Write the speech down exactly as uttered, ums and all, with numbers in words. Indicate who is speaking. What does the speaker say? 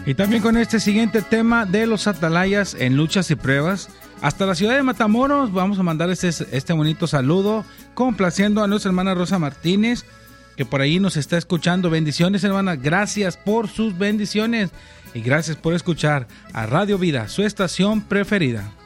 Speaker 1: Y también con este siguiente tema de los Atalayas en luchas y pruebas. Hasta la ciudad de Matamoros vamos a mandar este, este bonito saludo, complaciendo a nuestra hermana Rosa Martínez, que por ahí nos está escuchando. Bendiciones, hermana. Gracias por sus bendiciones y gracias por escuchar a Radio Vida, su estación preferida.